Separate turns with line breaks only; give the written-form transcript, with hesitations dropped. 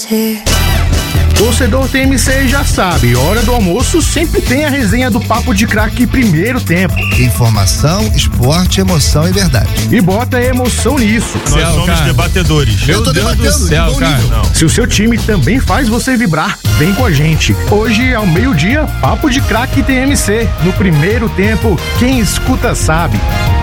TMC.
Torcedor TMC já sabe, hora do almoço sempre tem a resenha do Papo de Craque Primeiro Tempo.
Informação, esporte, emoção e verdade.
E bota emoção nisso.
Nós somos debatedores.
Meu Deus do céu, cara.
Se o seu time também faz você vibrar, vem com a gente. Hoje, ao meio-dia, Papo de Craque TMC. No Primeiro Tempo, quem escuta sabe.